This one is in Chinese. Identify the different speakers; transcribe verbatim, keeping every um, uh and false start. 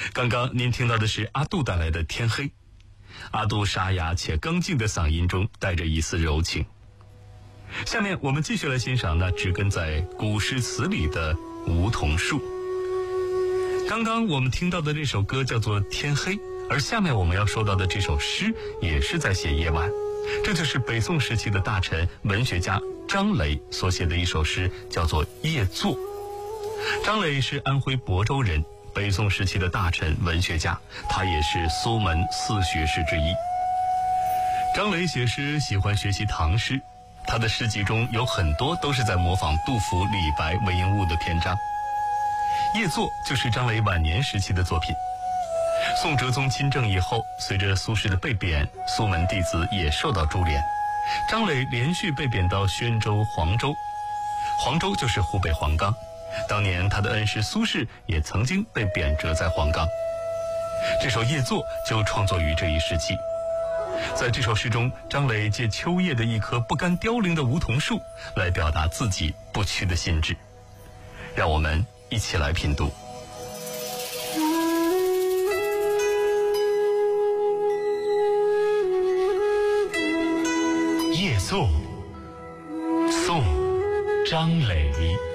Speaker 1: 刚刚您听到的是阿杜带来的《天黑》，阿杜沙哑且刚劲的嗓音中带着一丝柔情。下面我们继续来欣赏那植根在古诗词里的梧桐树。刚刚我们听到的这首歌叫做《天黑》，而下面我们要说到的这首诗也是在写夜晚，这就是北宋时期的大臣文学家张雷所写的一首诗，叫做《夜作》。张雷是安徽亳州人，北宋时期的大臣文学家，他也是苏门四学士之一。张雷写诗喜欢学习唐诗，他的诗集中有很多都是在模仿杜甫、李白、韦应物的篇章。《夜作》就是张雷晚年时期的作品。宋哲宗亲政以后，随着苏轼的被贬，苏门弟子也受到株连，张雷连续被贬到宣州、黄州。黄州就是湖北黄冈，当年他的恩师苏轼也曾经被贬谪在黄冈。这首《夜作》就创作于这一时期。在这首诗中，张雷借秋夜的一棵不甘凋零的梧桐树来表达自己不屈的心志。让我们一起来品读。
Speaker 2: 夜作，宋·张雷。